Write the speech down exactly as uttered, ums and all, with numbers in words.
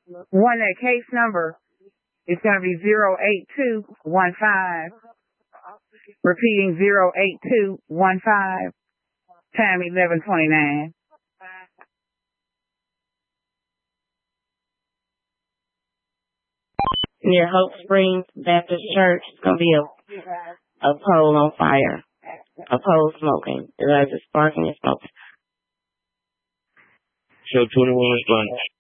One, that case number is going to be zero eight two one five. Repeating zero eight two one five. Time eleven twenty-nine. Near Hope Springs Baptist Church, it's going to be a, a pole on fire. A pole smoking. It's either sparking or smoking. Show twenty-one response.